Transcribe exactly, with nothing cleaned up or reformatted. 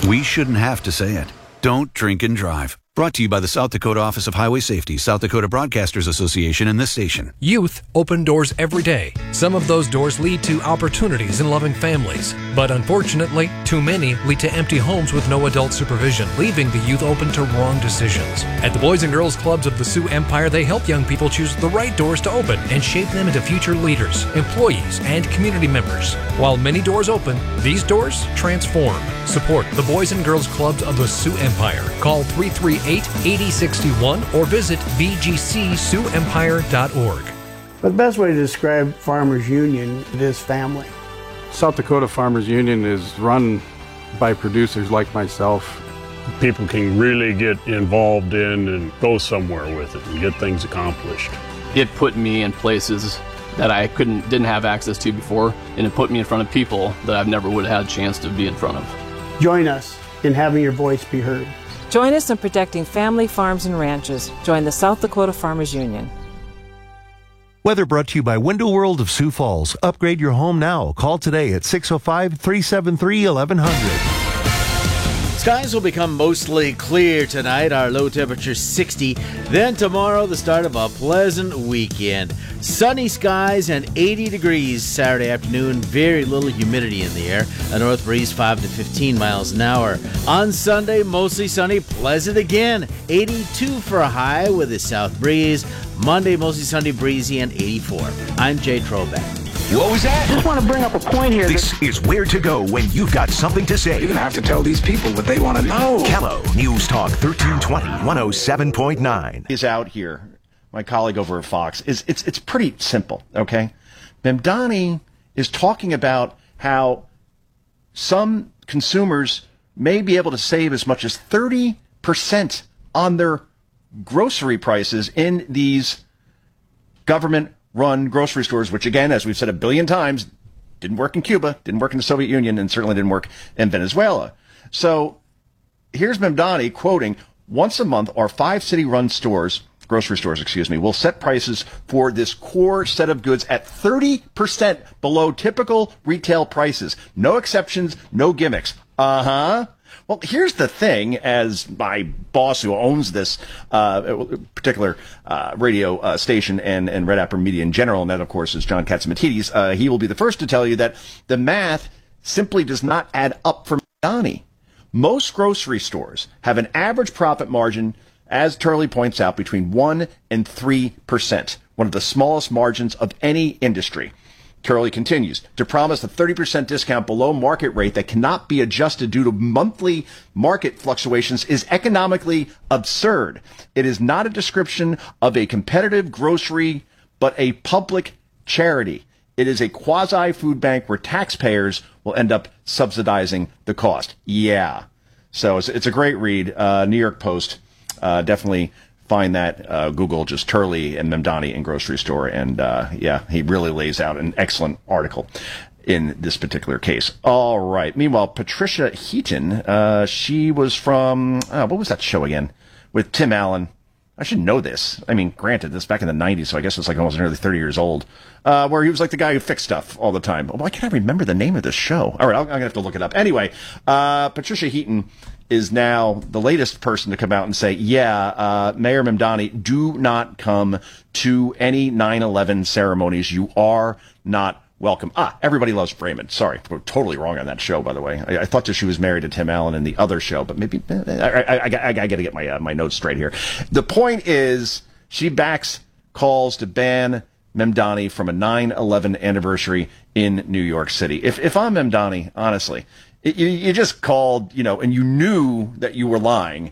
We shouldn't have to say it. Don't drink and drive. Brought to you by the South Dakota Office of Highway Safety, South Dakota Broadcasters Association, and this station. Youth open doors every day. Some of those doors lead to opportunities and loving families. But unfortunately, too many lead to empty homes with no adult supervision, leaving the youth open to wrong decisions. At the Boys and Girls Clubs of the Sioux Empire, they help young people choose the right doors to open and shape them into future leaders, employees, and community members. While many doors open, these doors transform. Support the Boys and Girls Clubs of the Sioux Empire. Call three three eight, eight zero six one or visit b g c sioux empire dot org. But the best way to describe Farmers Union is family. South Dakota Farmers Union is run by producers like myself. People can really get involved in and go somewhere with it and get things accomplished. It put me in places that I couldn't, didn't have access to before, and it put me in front of people that I've never would have had a chance to be in front of. Join us in having your voice be heard. Join us in protecting family farms and ranches. Join the South Dakota Farmers Union. Weather brought to you by Window World of Sioux Falls. Upgrade your home now. Call today at six oh five, three seven three, eleven hundred. Skies will become mostly clear tonight. Our low temperature sixty. Then tomorrow, the start of a pleasant weekend. Sunny skies and eighty degrees Saturday afternoon. Very little humidity in the air. A north breeze five to fifteen miles an hour. On Sunday, mostly sunny, pleasant again. eighty-two for a high with a south breeze. Monday, mostly sunny, breezy, and eighty-four. I'm Jay Trobeck. What was that? I just want to bring up a point here. This that... is where to go when you've got something to say. You're going to have to tell these people what they want to know. Kello News Talk thirteen twenty, one oh seven point nine. Is out here, my colleague over at Fox, is it's it's pretty simple, okay? Mamdani is talking about how some consumers may be able to save as much as thirty percent on their grocery prices in these government run grocery stores, which again, as we've said a billion times, didn't work in Cuba, didn't work in the Soviet Union, and certainly didn't work in Venezuela. So here's Mamdani quoting, once a month, our five city-run stores, grocery stores, excuse me, will set prices for this core set of goods at thirty percent below typical retail prices. No exceptions, no gimmicks. Uh-huh. Well, here's the thing, as my boss who owns this uh, particular uh, radio uh, station and, and Red Apple Media in general, and that, of course, is John Catsimatidis, uh, he will be the first to tell you that the math simply does not add up for Mamdani. Most grocery stores have an average profit margin, as Turley points out, between one and three percent, one of the smallest margins of any industry. Turley continues, to promise a thirty percent discount below market rate that cannot be adjusted due to monthly market fluctuations is economically absurd. It is not a description of a competitive grocery, but a public charity. It is a quasi-food bank where taxpayers will end up subsidizing the cost. Yeah. So it's, it's a great read. Uh, New York Post, uh, definitely find that, uh, Google just Turley and Mamdani in grocery store. And, uh, yeah, he really lays out an excellent article in this particular case. All right. Meanwhile, Patricia Heaton, uh, she was from, uh, what was that show again? With Tim Allen. I should know this. I mean, granted, this back in the nineties, so I guess it's like almost nearly thirty years old, uh, where he was like the guy who fixed stuff all the time. Why can't I remember the name of this show? All right, I'm going to have to look it up. Anyway, uh, Patricia Heaton is now the latest person to come out and say, yeah, uh, Mayor Mamdani, do not come to any nine eleven ceremonies. You are not welcome. Ah, Everybody Loves Raymond. Sorry, we're totally wrong on that show, by the way. I, I thought that she was married to Tim Allen in the other show, but maybe I, I, I, I, I got to get my uh, my notes straight here. The point is, she backs calls to ban Mamdani from a nine eleven anniversary in New York City. If if I'm Mamdani, honestly, it, you, you just called, you know, and you knew that you were lying.